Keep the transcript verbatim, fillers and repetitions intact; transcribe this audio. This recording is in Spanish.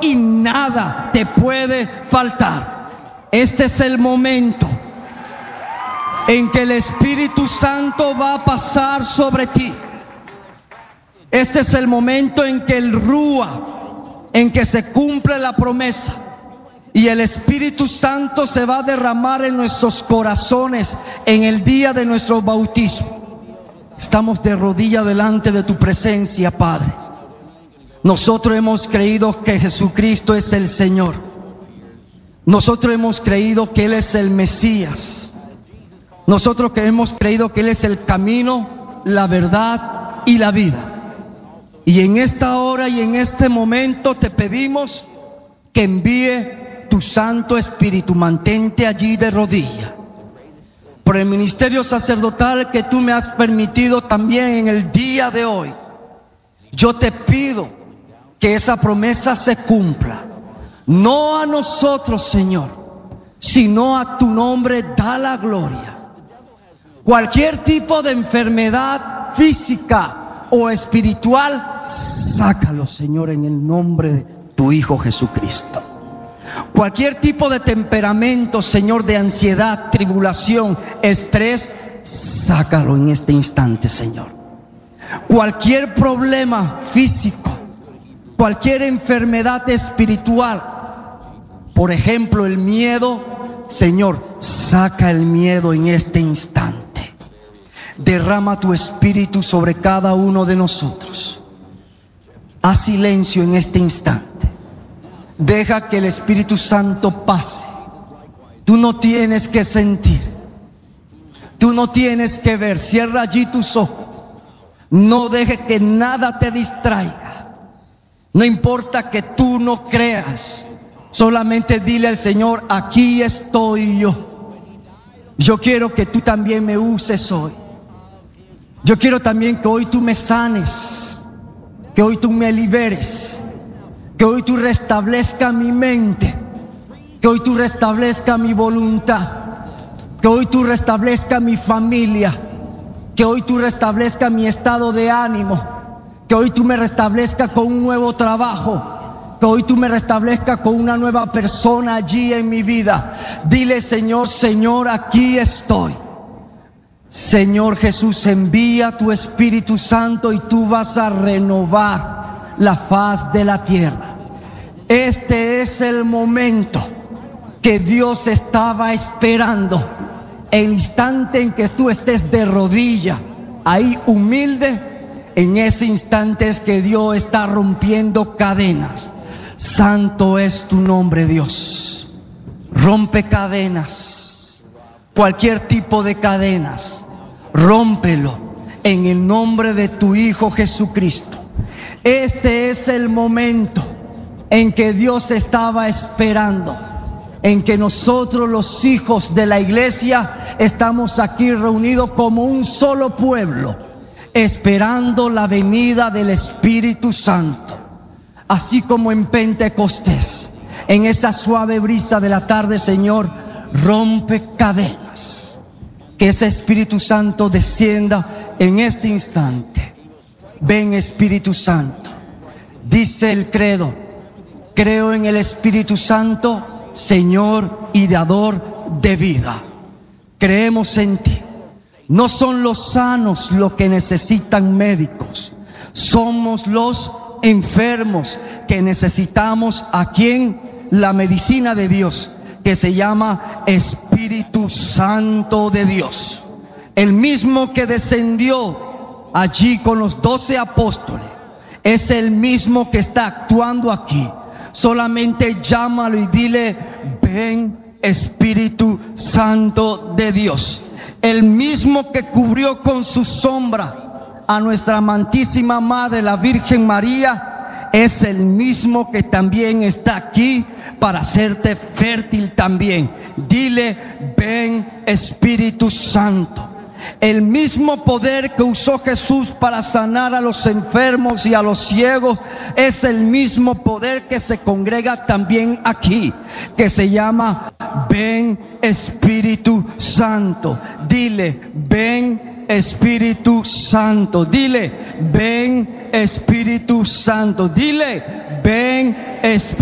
y nada te puede faltar. Este es el momento en que el Espíritu Santo va a pasar sobre ti. Este es el momento en que el Rúa, en que se cumple la promesa, y el Espíritu Santo se va a derramar en nuestros corazones en el día de nuestro bautismo. Estamos de rodillas delante de tu presencia, Padre. Nosotros hemos creído que Jesucristo es el Señor. Nosotros hemos creído que Él es el Mesías. Nosotros que hemos creído que Él es el camino, la verdad y la vida. Y en esta hora y en este momento te pedimos que envíe tu Santo Espíritu. Mantente allí de rodillas. Por el ministerio sacerdotal que tú me has permitido también en el día de hoy, yo te pido que esa promesa se cumpla. No a nosotros, Señor, sino a tu nombre da la gloria. Cualquier tipo de enfermedad física o espiritual, sácalo, Señor, en el nombre de tu Hijo Jesucristo. Cualquier tipo de temperamento, Señor, de ansiedad, tribulación, estrés, sácalo en este instante, Señor. Cualquier problema físico, cualquier enfermedad espiritual, por ejemplo, el miedo, Señor, saca el miedo en este instante. Derrama tu Espíritu sobre cada uno de nosotros. Haz silencio en este instante. Deja que el Espíritu Santo pase. Tú no tienes que sentir. Tú no tienes que ver. Cierra allí tus ojos. No deje que nada te distraiga. No importa que tú no creas. Solamente dile al Señor: aquí estoy yo. Yo quiero que tú también me uses hoy. Yo quiero también que hoy tú me sanes. Que hoy tú me liberes. Que hoy tú restablezca mi mente. Que hoy tú restablezca mi voluntad. Que hoy tú restablezca mi familia. Que hoy tú restablezca mi estado de ánimo. Que hoy tú me restablezca con un nuevo trabajo. Que hoy tú me restablezca con una nueva persona allí en mi vida. Dile: Señor, Señor, aquí estoy. Señor Jesús, envía tu Espíritu Santo y tú vas a renovar la faz de la tierra. Este es el momento que Dios estaba esperando. El instante en que tú estés de rodilla, ahí humilde, en ese instante es que Dios está rompiendo cadenas. Santo es tu nombre, Dios. Rompe cadenas, cualquier tipo de cadenas, rómpelo en el nombre de tu Hijo Jesucristo. Este es el momento en que Dios estaba esperando, en que nosotros, los hijos de la iglesia, estamos aquí reunidos como un solo pueblo, esperando la venida del Espíritu Santo. Así como en Pentecostés, en esa suave brisa de la tarde, Señor, rompe cadenas. Que ese Espíritu Santo descienda en este instante. Ven, Espíritu Santo. Dice el credo: creo en el Espíritu Santo, Señor y dador de vida. Creemos en ti. No son los sanos los que necesitan médicos. Somos los enfermos que necesitamos a quien la medicina de Dios, que se llama Espíritu Santo de Dios. El mismo que descendió allí con los doce apóstoles es el mismo que está actuando aquí. Solamente llámalo y dile: ven, Espíritu Santo de Dios. El mismo que cubrió con su sombra a nuestra amantísima Madre, la Virgen María, es el mismo que también está aquí para hacerte fértil también. Dile: ven, Espíritu Santo. El mismo poder que usó Jesús para sanar a los enfermos y a los ciegos es el mismo poder que se congrega también aquí, que se llama ven, Espíritu Santo. Dile: ven, Espíritu Santo. Dile: ven, Espíritu Santo. Dile: ven, Espíritu